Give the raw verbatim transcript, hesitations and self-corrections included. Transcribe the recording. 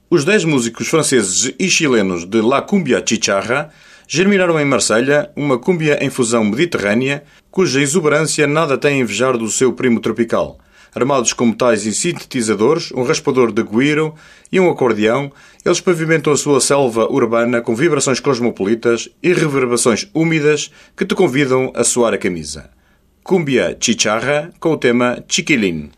Os dez músicos franceses e chilenos de La Cumbia Chicharra germinaram em Marselha uma cúmbia em fusão mediterrânea cuja exuberância nada tem a invejar do seu primo tropical. Armados com metais e sintetizadores, um raspador de güiro e um acordeão, eles pavimentam a sua selva urbana com vibrações cosmopolitas e reverberações úmidas que te convidam a suar a camisa. Cumbia Chicharra com o tema Chiquilín.